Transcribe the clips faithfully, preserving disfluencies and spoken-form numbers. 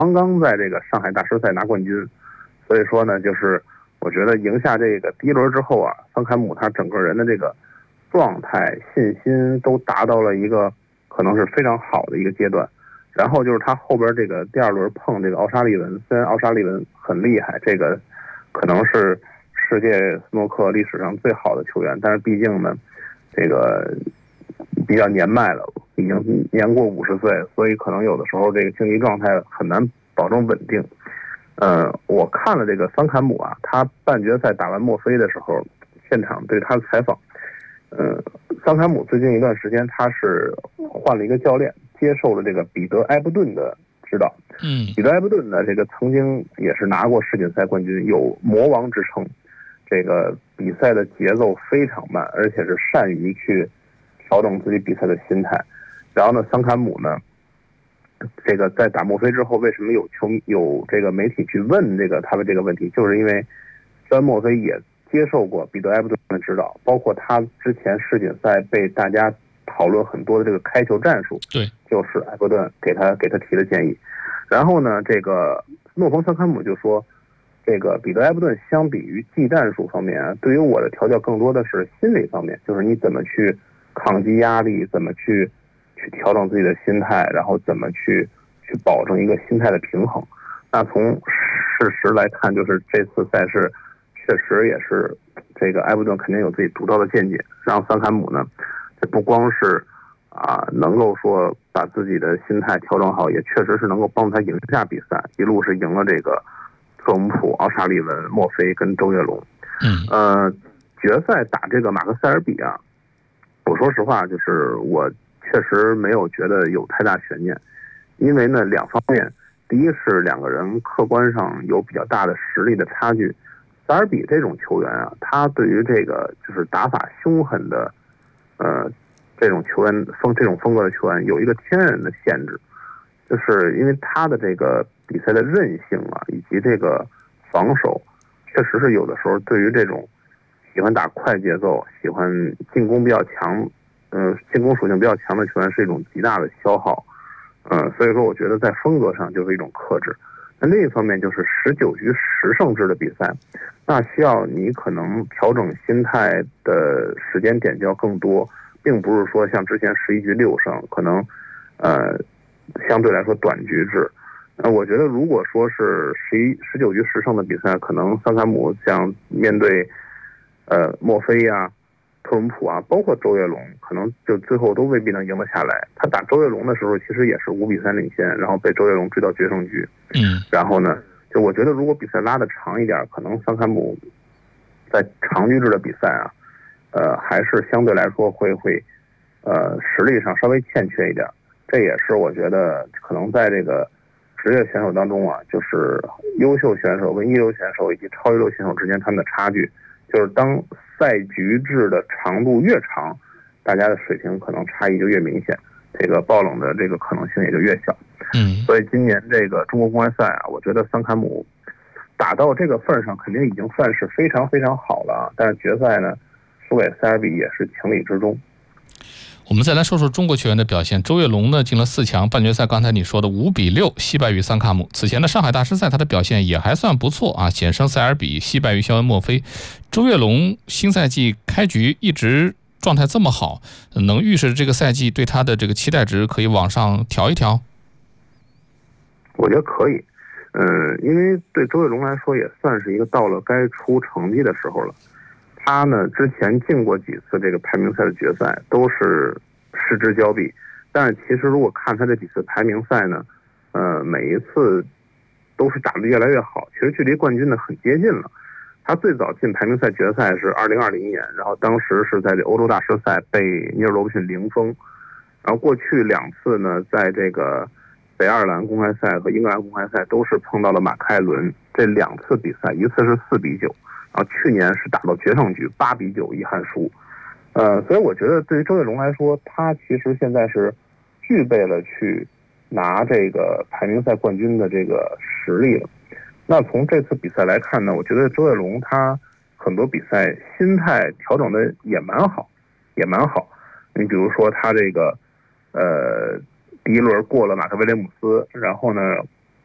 刚刚在这个上海大师赛拿冠军，所以说呢，就是我觉得赢下这个第一轮之后啊，桑凯姆他整个人的这个状态、信心都达到了一个可能是非常好的一个阶段。然后就是他后边这个第二轮碰这个奥沙利文，虽然奥沙利文很厉害，这个可能是世界斯诺克历史上最好的球员，但是毕竟呢，这个比较年迈了，已经年过五十岁，所以可能有的时候这个竞技状态很难保证稳定。呃，我看了这个桑坎姆啊，他半决赛打完墨菲的时候，现场对他的采访，呃，桑坎姆最近一段时间他是换了一个教练，接受了这个彼得埃伯顿的指导。 嗯， 彼得埃伯顿呢，这个曾经也是拿过世锦赛冠军，有魔王之称。这个比赛的节奏非常慢，而且是善于去调整自己比赛的心态。然后呢，桑坎姆呢，这个在打墨菲之后，为什么有球有这个媒体去问这个他的这个问题，就是因为虽然墨菲也接受过彼得埃伯顿的指导，包括他之前世锦赛被大家讨论很多的这个开球战术， 对， 就是埃伯顿给他给他提的建议。然后呢，这个诺冯桑坎姆就说，这个彼得埃伯顿相比于技战术方面啊，对于我的调教更多的是心理方面，就是你怎么去抗击压力，怎么去去调整自己的心态，然后怎么去去保证一个心态的平衡。那从事实来看，就是这次赛事确实也是这个埃伯顿肯定有自己独到的见解，让桑坎姆呢，这不光是啊能够说把自己的心态调整好，也确实是能够帮助他赢下比赛，一路是赢了这个特姆普、奥沙利文、墨菲跟周跃龙。 嗯， 呃，决赛打这个马克塞尔比啊，我说实话，就是我确实没有觉得有太大悬念，因为呢，两方面，第一是两个人客观上有比较大的实力的差距。塞尔比这种球员啊，他对于这个就是打法凶狠的，呃，这种球员风这种风格的球员有一个天然的限制，就是因为他的这个比赛的韧性啊，以及这个防守，确实是有的时候对于这种喜欢打快节奏、喜欢进攻比较强，呃，进攻属性比较强的球员是一种极大的消耗，呃，所以说我觉得在风格上就是一种克制。那另一方面就是十九局十胜制的比赛，那需要你可能调整心态的时间点就要更多，并不是说像之前十一局六胜，可能呃相对来说短局制。那我觉得如果说是十一十九局十胜的比赛，可能桑坎姆像面对呃墨菲呀、啊、特伦普啊，包括周跃龙，可能就最后都未必能赢得下来。他打周跃龙的时候，其实也是五比三领先，然后被周跃龙追到决胜局。 嗯， 然后呢，就我觉得如果比赛拉得长一点，可能桑坎姆在长局制的比赛啊，呃，还是相对来说会会呃实力上稍微欠缺一点。这也是我觉得可能在这个职业选手当中啊，就是优秀选手跟一流选手以及超一流选手之间他们的差距，就是当赛局制的长度越长，大家的水平可能差异就越明显，这个爆冷的这个可能性也就越小。 嗯， 所以今年这个中国公开赛啊，我觉得桑坎姆打到这个份上，肯定已经算是非常非常好了啊。但是决赛呢，输给塞尔比也是情理之中。 我们再来说说中国球员的表现。周跃龙呢进了四强，半决赛刚才你说的五比六惜败于桑卡姆。此前的上海大师赛他的表现也还算不错啊，险胜塞尔比，惜败于肖恩墨菲。周跃龙新赛季开局一直状态这么好，能预示这个赛季对他的这个期待值可以往上调一调？ 我觉得可以，嗯，因为对周跃龙来说也算是一个到了该出成绩的时候了。他呢之前进过几次这个排名赛的决赛，都是失之交臂。但是其实如果看他这几次排名赛呢，呃，每一次都是打得越来越好，其实距离冠军呢很接近了。他最早进排名赛决赛是二零二零年，然后当时是在这欧洲大师赛被尼尔罗伯逊零封，然后过去两次呢，在这个北爱尔兰公开赛和英格兰公开赛都是碰到了马克艾伦，这两次比赛一次是四比九，然后去年是打到决胜局八比九遗憾输。呃，所以我觉得对于周跃龙来说，他其实现在是具备了去拿这个排名赛冠军的这个实力了。那从这次比赛来看呢，我觉得周跃龙他很多比赛心态调整的也蛮好，也蛮好。你比如说他这个呃第一轮过了马特威廉姆斯，然后呢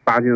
巴金